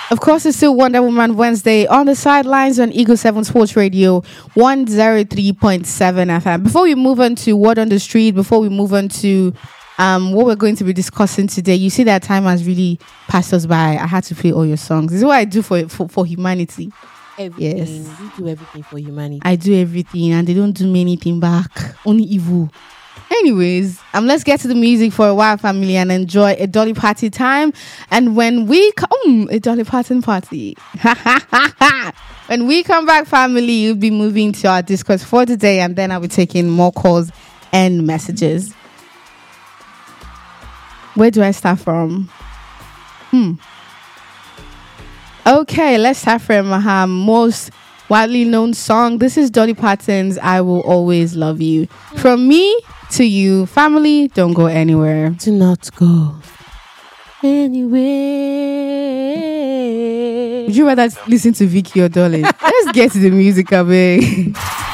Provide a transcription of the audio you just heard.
Of course, it's still Wonder Woman Wednesday on the sidelines on Eagle 7 Sports Radio 103.7 FM. Before we move on to Word on the Street, before we move on to what we're going to be discussing today, you see that time has really passed us by. I had to play all your songs. This is what I do for humanity. Everything. Yes. You do everything for humanity. I do everything and they don't do me anything back. Only evil. Anyways, let's get to the music for a while, family, and enjoy a Dolly Party time. And when we come, a Dolly Parton party. When we come back, family, we'll be moving to our discourse for today, and then I'll be taking more calls and messages. Where do I start from? Okay, let's start from her most widely known song. This is Dolly Parton's I Will Always Love You. From me to you, family, don't go anywhere. Do not go anywhere. Would you rather listen to Vicky or Dolly? Let's get to the music, babe.